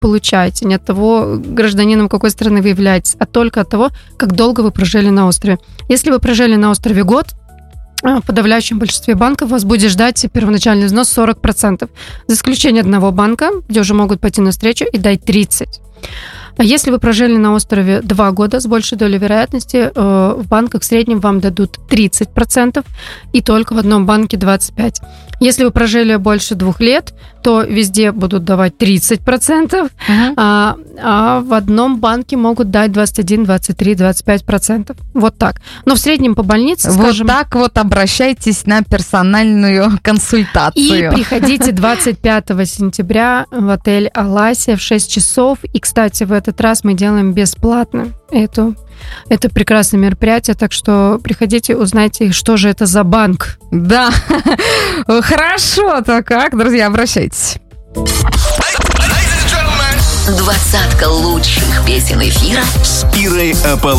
получаете, не от того, гражданином какой страны вы являетесь, а только от того, как долго вы прожили на острове. Если вы прожили на острове год, в подавляющем большинстве банков вас будет ждать первоначальный взнос 40%, за исключением одного банка, где уже могут пойти навстречу и дать 30%. А если вы прожили на острове 2 года, с большей долей вероятности в банках в среднем вам дадут 30%, и только в одном банке 25%. Если вы прожили больше 2 лет, то везде будут давать 30%, а в одном банке могут дать 21, 23, 25%. Вот так. Но в среднем по больнице, скажем... Вот так вот обращайтесь на персональную консультацию. И приходите 25 сентября в отель Аласия в 6 часов. И, кстати, в этот раз мы делаем бесплатно это прекрасное мероприятие, так что приходите, узнайте, что же это за банк. Да, хорошо-то как, друзья, обращайтесь. 20 лучших песен эфира с Ирой Аполлоновой.